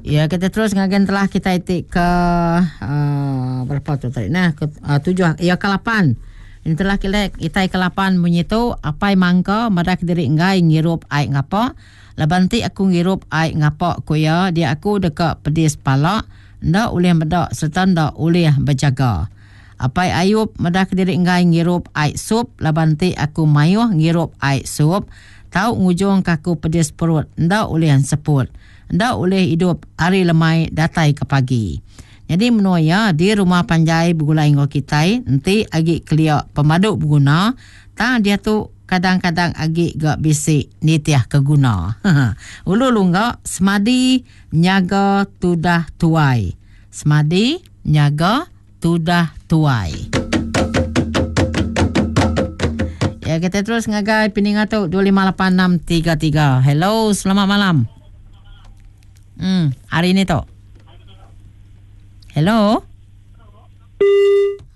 Ya, kita terus ngagen telah kita itik ke berapa tu tadi nah ke 7 ya ke 8. Ini telah kita ke 8 bunyi tu apai mangka madak diri ngai ngirup ai ngapa. Labanti aku ngirup ai ngapa ko ya dia aku dekat pedis palak ndak boleh medak serta ndak boleh berjaga. Apai Ayub madak diri ngai ngirup ai sup labanti aku mayuh ngirup ai sup. Tahu ngujung kaku pedis perut ndak boleh seput. Ndak boleh hidup hari lemai datai ke pagi. Jadi menuaya di rumah panjai begulai ngau kitai nanti agi kelia pemaduk berguna ta dia tu kadang-kadang agi gak bisik nitiah keguna. Ulu lunga semadi nyaga tudah tuai. Semadi nyaga tudah tuai. Ya kita terus ngagai pininga tu 258633. Hello, selamat malam. Hari ini tu. Hello.